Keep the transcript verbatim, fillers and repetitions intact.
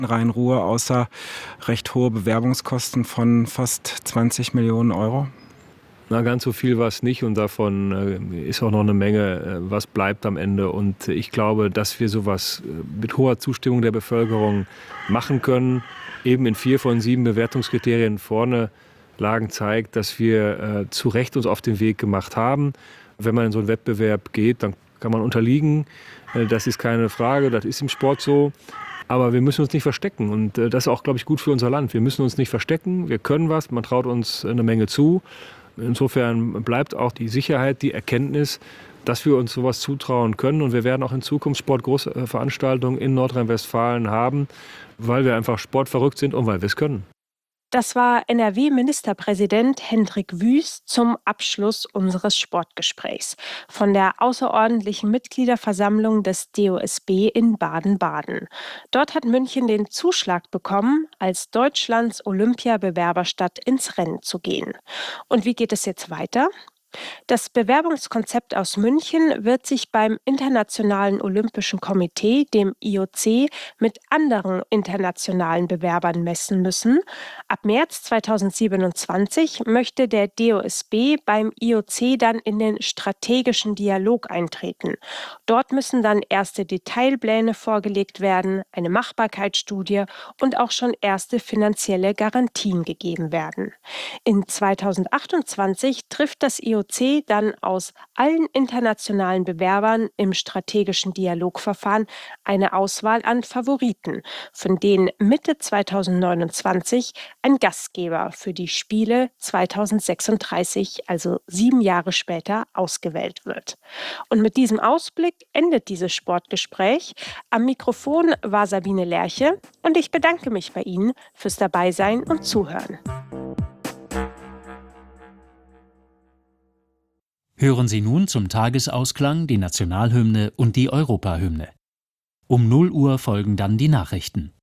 Rhein-Ruhr, außer recht hohe Bewerbungskosten von fast zwanzig Millionen Euro? Na, ganz so viel war es nicht und davon äh, ist auch noch eine Menge, äh, was bleibt am Ende. Und ich glaube, dass wir sowas äh, mit hoher Zustimmung der Bevölkerung machen können. Eben in vier von sieben Bewertungskriterien vorne lagen, zeigt, dass wir äh, zu Recht uns auf den Weg gemacht haben. Wenn man in so einen Wettbewerb geht, dann kann man unterliegen. Äh, das ist keine Frage, das ist im Sport so. Aber wir müssen uns nicht verstecken und äh, das ist auch, glaube ich, gut für unser Land. Wir müssen uns nicht verstecken, wir können was, man traut uns eine Menge zu. Insofern bleibt auch die Sicherheit, die Erkenntnis, dass wir uns sowas zutrauen können. Und wir werden auch in Zukunft Sportgroßveranstaltungen in Nordrhein-Westfalen haben, weil wir einfach sportverrückt sind und weil wir es können. Das war N R W-Ministerpräsident Hendrik Wüst zum Abschluss unseres Sportgesprächs von der außerordentlichen Mitgliederversammlung des D O S B in Baden-Baden. Dort hat München den Zuschlag bekommen, als Deutschlands Olympiabewerberstadt ins Rennen zu gehen. Und wie geht es jetzt weiter? Das Bewerbungskonzept aus München wird sich beim Internationalen Olympischen Komitee, dem I O C, mit anderen internationalen Bewerbern messen müssen. Ab März zweitausendsiebenundzwanzig möchte der D O S B beim I O C dann in den strategischen Dialog eintreten. Dort müssen dann erste Detailpläne vorgelegt werden, eine Machbarkeitsstudie und auch schon erste finanzielle Garantien gegeben werden. In zweitausendachtundzwanzig trifft das I O C dann aus allen internationalen Bewerbern im strategischen Dialogverfahren eine Auswahl an Favoriten, von denen Mitte zweitausendneunundzwanzig ein Gastgeber für die Spiele zweitausendsechsunddreißig, also sieben Jahre später, ausgewählt wird. Und mit diesem Ausblick endet dieses Sportgespräch. Am Mikrofon war Sabine Lerche und ich bedanke mich bei Ihnen fürs Dabeisein und Zuhören. Hören Sie nun zum Tagesausklang die Nationalhymne und die Europahymne. Um null Uhr folgen dann die Nachrichten.